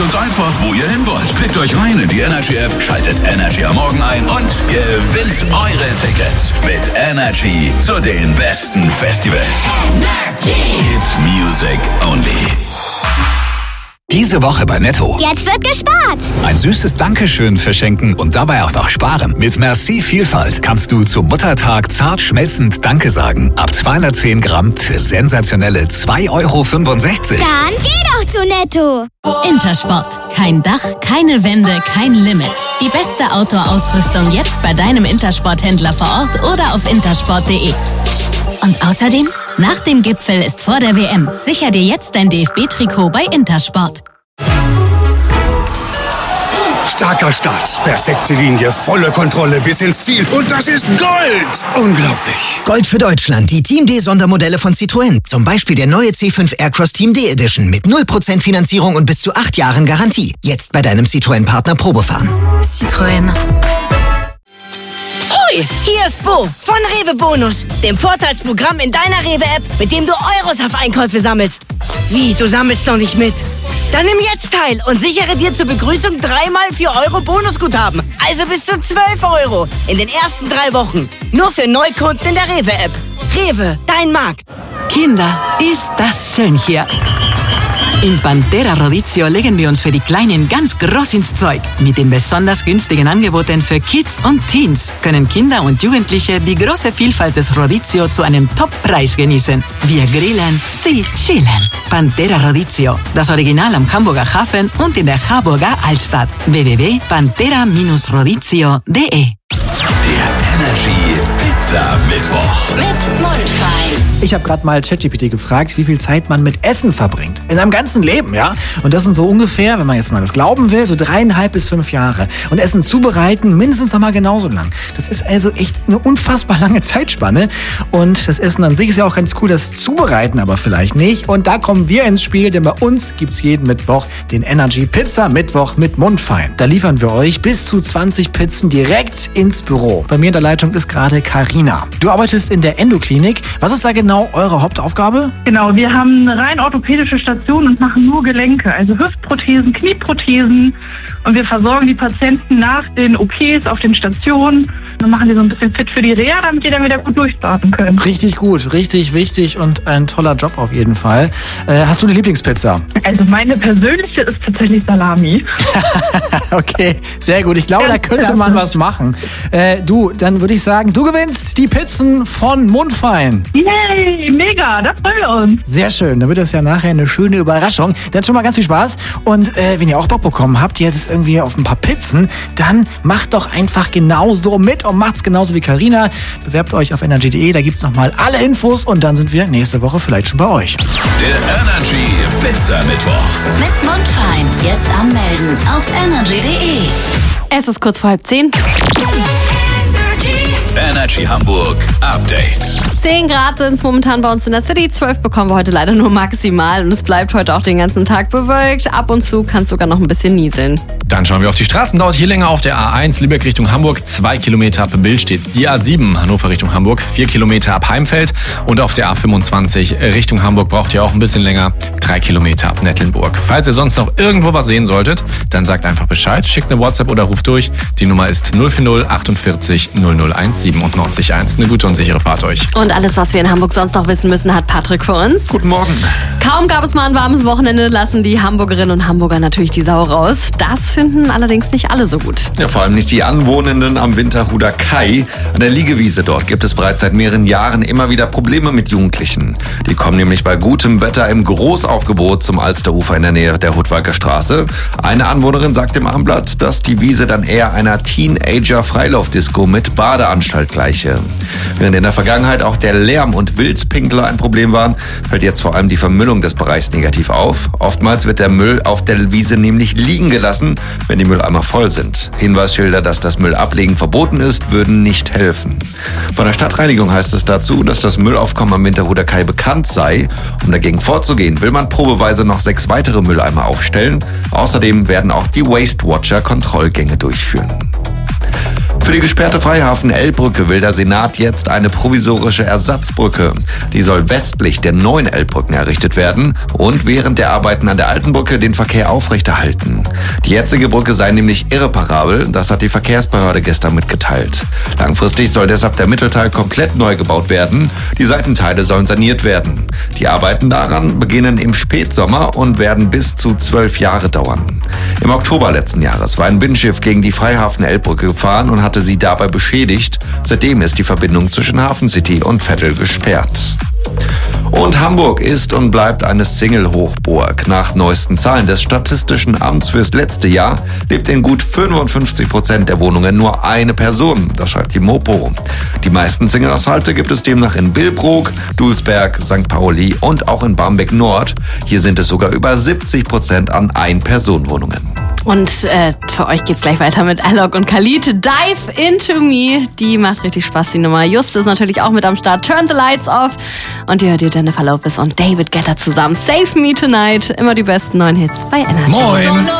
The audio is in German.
Sagt uns einfach, wo ihr hin wollt. Klickt euch rein in die Energy App, schaltet Energy am Morgen ein und gewinnt eure Tickets. Mit Energy zu den besten Festivals. Energy. Hit Music Only. Diese Woche bei Netto. Jetzt wird gespart. Ein süßes Dankeschön verschenken und dabei auch noch sparen. Mit Merci Vielfalt kannst du zum Muttertag zart schmelzend Danke sagen. Ab 210 Gramm für sensationelle 2,65 €. Dann geh doch zu Netto. Intersport. Kein Dach, keine Wände, kein Limit. Die beste Outdoor-Ausrüstung jetzt bei deinem Intersport-Händler vor Ort oder auf intersport.de. Und außerdem, nach dem Gipfel ist vor der WM. Sicher dir jetzt dein DFB-Trikot bei Intersport. Starker Start, perfekte Linie, volle Kontrolle bis ins Ziel. Und das ist Gold! Unglaublich. Gold für Deutschland, die Team D-Sondermodelle von Citroën. Zum Beispiel der neue C5 Aircross Team D Edition mit 0% Finanzierung und bis zu 8 Jahren Garantie. Jetzt bei deinem Citroën-Partner Probefahren. Citroën. Hoi, hier ist Bo von Rewe Bonus, dem Vorteilsprogramm in deiner Rewe-App, mit dem du Euros auf Einkäufe sammelst. Wie, du sammelst noch nicht mit? Dann nimm jetzt teil und sichere dir zur Begrüßung 3x 4 € Bonusguthaben. Also bis zu 12 € in den ersten 3 Wochen. Nur für Neukunden in der Rewe-App. Rewe, dein Markt. Kinder, ist das schön hier. In Pantera Rodizio legen wir uns für die Kleinen ganz groß ins Zeug. Mit den besonders günstigen Angeboten für Kids und Teens können Kinder und Jugendliche die große Vielfalt des Rodizio zu einem Top-Preis genießen. Wir grillen, sie chillen. Pantera Rodizio, das Original am Hamburger Hafen und in der Harburger Altstadt. www.pantera-rodizio.de. Der Energy Pizza Mittwoch. Mit Mundfein. Ich habe gerade mal ChatGPT gefragt, wie viel Zeit man mit Essen verbringt. In seinem ganzen Leben, ja? Und das sind so ungefähr, wenn man jetzt mal das glauben will, so 3,5 bis 5 Jahre. Und Essen zubereiten mindestens noch mal genauso lang. Das ist also echt eine unfassbar lange Zeitspanne. Und das Essen an sich ist ja auch ganz cool, das Zubereiten aber vielleicht nicht. Und da kommen wir ins Spiel, denn bei uns gibt's jeden Mittwoch den Energy Pizza Mittwoch mit Mundfein. Da liefern wir euch bis zu 20 Pizzen direkt ins Büro. Bei mir in der Leitung ist gerade Carina. Du arbeitest in der Endoklinik. Was ist da genau eure Hauptaufgabe? Genau, wir haben eine rein orthopädische Station und machen nur Gelenke, also Hüftprothesen, Knieprothesen. Und wir versorgen die Patienten nach den OPs auf den Stationen. Wir machen die so ein bisschen fit für die Reha, damit die dann wieder gut durchstarten können. Richtig gut, richtig wichtig und ein toller Job auf jeden Fall. Hast du eine Lieblingspizza? Also meine persönliche ist tatsächlich Salami. Okay, sehr gut. Ich glaube, da könnte man was machen. Dann würde ich sagen, du gewinnst die Pizzen von Mundfein. Yay, mega, da freuen wir uns. Sehr schön, dann wird das ja nachher eine schöne Überraschung. Dann schon mal ganz viel Spaß. Und wenn ihr auch Bock bekommen habt, jetzt irgendwie auf ein paar Pizzen, dann macht doch einfach genauso mit und macht's genauso wie Carina. Bewerbt euch auf energy.de, da gibt's nochmal alle Infos und dann sind wir nächste Woche vielleicht schon bei euch. Der Energy Pizza Mittwoch. Mit Mundfein. Jetzt anmelden auf energy.de. Es ist kurz vor 9:30. Energy Hamburg Update. 10 Grad sind es momentan bei uns in der City. 12 bekommen wir heute leider nur maximal. Und es bleibt heute auch den ganzen Tag bewölkt. Ab und zu kann es sogar noch ein bisschen nieseln. Dann schauen wir auf die Straßen. Dauert hier länger auf der A1 Lübeck Richtung Hamburg. 2 Kilometer ab Billstedt. Die A7 Hannover Richtung Hamburg. 4 Kilometer ab Heimfeld. Und auf der A25 Richtung Hamburg braucht ihr auch ein bisschen länger. 3 Kilometer ab Nettelnburg. Falls ihr sonst noch irgendwo was sehen solltet, dann sagt einfach Bescheid. Schickt eine WhatsApp oder ruft durch. Die Nummer ist 040 48 001 97 1. Eine gute und sichere Fahrt euch. Und alles, was wir in Hamburg sonst noch wissen müssen, hat Patrick für uns. Guten Morgen. Kaum gab es mal ein warmes Wochenende, lassen die Hamburgerinnen und Hamburger natürlich die Sau raus. Das finden allerdings nicht alle so gut. Ja, vor allem nicht die Anwohnenden am Winterhuder Kai. An der Liegewiese dort gibt es bereits seit mehreren Jahren immer wieder Probleme mit Jugendlichen. Die kommen nämlich bei gutem Wetter im Großaufgebot zum Alsterufer in der Nähe der Hutwalker Straße. Eine Anwohnerin sagt dem Abendblatt, dass die Wiese dann eher einer Teenager-Freilaufdisco mit Badeanstalt gleiche. Während in der Vergangenheit auch der Lärm und Wildspinkler ein Problem waren, fällt jetzt vor allem die Vermüllung des Bereichs negativ auf. Oftmals wird der Müll auf der Wiese nämlich liegen gelassen, wenn die Mülleimer voll sind. Hinweisschilder, dass das Müllablegen verboten ist, würden nicht helfen. Von der Stadtreinigung heißt es dazu, dass das Müllaufkommen am Winterhuder Kai bekannt sei. Um dagegen vorzugehen, will man probeweise noch 6 weitere Mülleimer aufstellen. Außerdem werden auch die Waste Watcher Kontrollgänge durchführen. Für die gesperrte Freihafen-Elbbrücke will der Senat jetzt eine provisorische Ersatzbrücke. Die soll westlich der neuen Elbbrücken errichtet werden und während der Arbeiten an der alten Brücke den Verkehr aufrechterhalten. Die jetzige Brücke sei nämlich irreparabel, das hat die Verkehrsbehörde gestern mitgeteilt. Langfristig soll deshalb der Mittelteil komplett neu gebaut werden. Die Seitenteile sollen saniert werden. Die Arbeiten daran beginnen im Spätsommer und werden bis zu 12 Jahre dauern. Im Oktober letzten Jahres war ein Binnenschiff gegen die Freihafen-Elbbrücke gefahren und hatte sie dabei beschädigt. Seitdem ist die Verbindung zwischen Hafen City und Veddel gesperrt. Und Hamburg ist und bleibt eine Single-Hochburg. Nach neuesten Zahlen des Statistischen Amts fürs letzte Jahr lebt in gut 55% der Wohnungen nur eine Person. Das schreibt die Mopo. Die meisten Single-Haushalte gibt es demnach in Billbrook, Dulsberg, St. Pauli und auch in Barmbek Nord. Hier sind es sogar über 70% an Ein-Personen-Wohnungen. Und für euch geht's gleich weiter mit Alok und Khalid. Dive Into Me. Die macht richtig Spaß, die Nummer. Just ist natürlich auch mit am Start. Turn the Lights Off. Und ihr hört ihr Jennifer Lopez und David Guetta zusammen. Save Me Tonight. Immer die besten neuen Hits bei Energy. Moin.